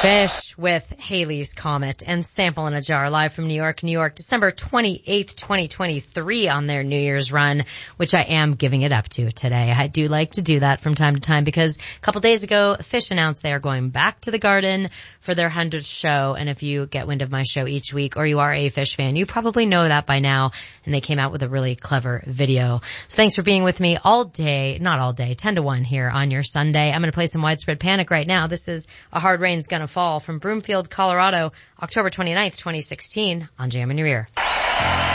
Fish with Halley's Comet and Sample in a Jar, live from New York, December 28th, 2023 on their New Year's run, which I am giving it up to today. I do like to do that from time to time because a couple days ago, Fish announced they are going back to the Garden for their 100th show. And if you get wind of my show each week or you are a Fish fan, you probably know that by now. And they came out with a really clever video. So thanks for being with me all day, not all day, 10 to 1 here on your Sunday. I'm going to play some Widespread Panic right now. This is A Hard Rain's Gonna Fall from Broomfield, Colorado, October 29th, 2016 on Jam in Your Ear.